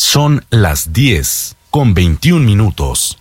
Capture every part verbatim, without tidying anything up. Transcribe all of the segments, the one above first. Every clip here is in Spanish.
Son las diez con veintiún minutos.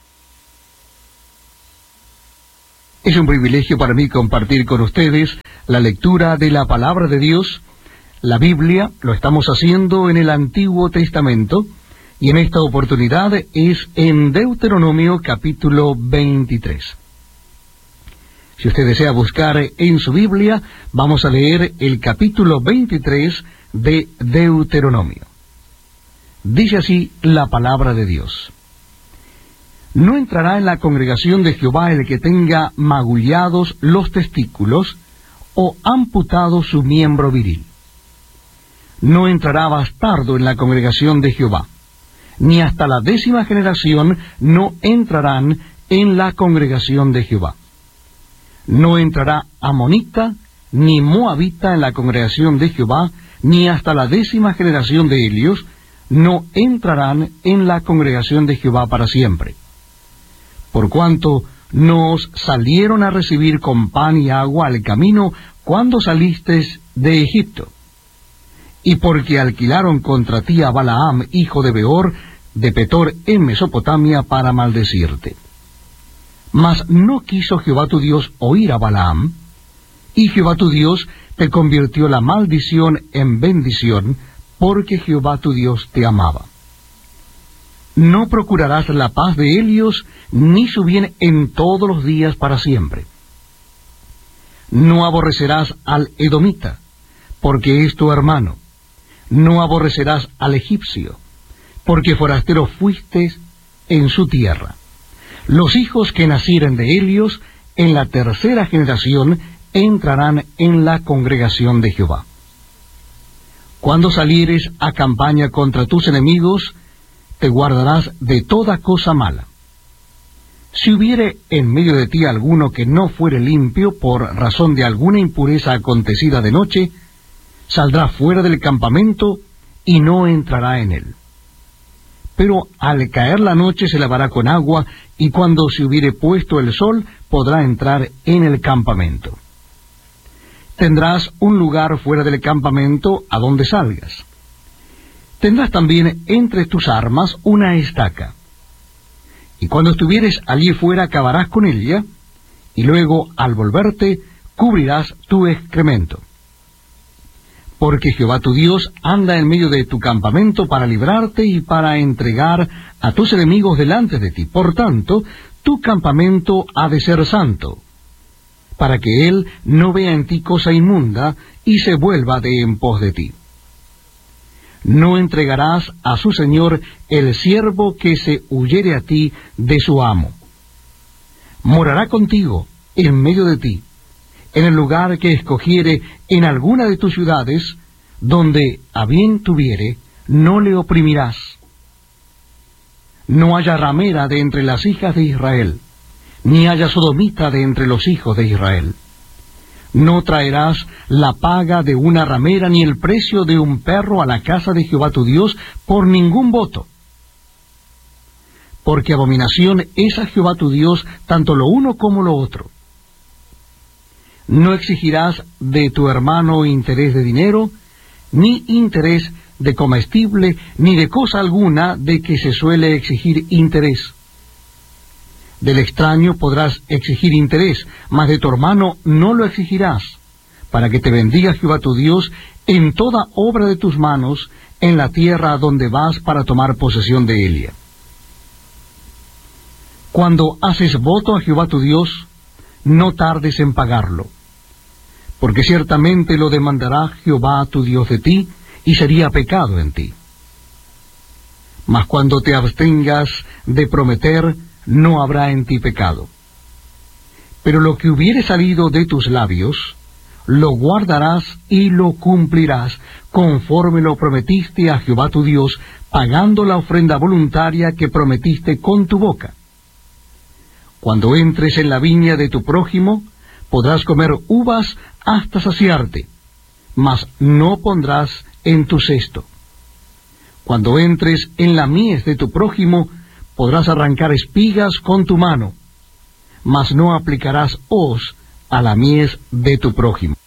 Es un privilegio para mí compartir con ustedes la lectura de la Palabra de Dios. La Biblia lo estamos haciendo en el Antiguo Testamento y en esta oportunidad es en Deuteronomio capítulo veintitrés. Si usted desea buscar en su Biblia, vamos a leer el capítulo veintitrés de Deuteronomio. Dice así la Palabra de Dios: No entrará en la congregación de Jehová el que tenga magullados los testículos o amputado su miembro viril. No entrará bastardo en la congregación de Jehová, ni hasta la décima generación no entrarán en la congregación de Jehová. No entrará amonita ni moabita en la congregación de Jehová, ni hasta la décima generación de ellos no entrarán en la congregación de Jehová para siempre. Por cuanto nos salieron a recibir con pan y agua al camino cuando salisteis de Egipto, y porque alquilaron contra ti a Balaam, hijo de Beor, de Petor en Mesopotamia, para maldecirte. Mas no quiso Jehová tu Dios oír a Balaam, y Jehová tu Dios te convirtió la maldición en bendición, porque Jehová tu Dios te amaba. No procurarás la paz de ellos, ni su bien en todos los días para siempre. No aborrecerás al edomita, porque es tu hermano. No aborrecerás al egipcio, porque forastero fuiste en su tierra. Los hijos que nacieren de ellos, en la tercera generación, entrarán en la congregación de Jehová. Cuando salieres a campaña contra tus enemigos, te guardarás de toda cosa mala. Si hubiere en medio de ti alguno que no fuere limpio por razón de alguna impureza acontecida de noche, saldrá fuera del campamento y no entrará en él. Pero al caer la noche se lavará con agua, y cuando se hubiere puesto el sol podrá entrar en el campamento. Tendrás un lugar fuera del campamento a donde salgas. Tendrás también entre tus armas una estaca. Y cuando estuvieres allí fuera cavarás con ella, y luego al volverte cubrirás tu excremento. Porque Jehová tu Dios anda en medio de tu campamento para librarte y para entregar a tus enemigos delante de ti. Por tanto, tu campamento ha de ser santo, para que él no vea en ti cosa inmunda y se vuelva de en pos de ti. No entregarás a su señor el siervo que se huyere a ti de su amo. Morará contigo en medio de ti, en el lugar que escogiere en alguna de tus ciudades, donde a bien tuviere, no le oprimirás. No haya ramera de entre las hijas de Israel, ni haya sodomita de entre los hijos de Israel. No traerás la paga de una ramera, ni el precio de un perro a la casa de Jehová tu Dios por ningún voto. Porque abominación es a Jehová tu Dios tanto lo uno como lo otro. No exigirás de tu hermano interés de dinero, ni interés de comestible, ni de cosa alguna de que se suele exigir interés. Del extraño podrás exigir interés, mas de tu hermano no lo exigirás, para que te bendiga Jehová tu Dios en toda obra de tus manos, en la tierra a donde vas para tomar posesión de ella. Cuando haces voto a Jehová tu Dios, no tardes en pagarlo, porque ciertamente lo demandará Jehová tu Dios de ti, y sería pecado en ti. Mas cuando te abstengas de prometer, no habrá en ti pecado. Pero lo que hubiere salido de tus labios, lo guardarás y lo cumplirás, conforme lo prometiste a Jehová tu Dios, pagando la ofrenda voluntaria que prometiste con tu boca. Cuando entres en la viña de tu prójimo, podrás comer uvas hasta saciarte, mas no pondrás en tu cesto. Cuando entres en la mies de tu prójimo, podrás arrancar espigas con tu mano, mas no aplicarás hoz a la mies de tu prójimo.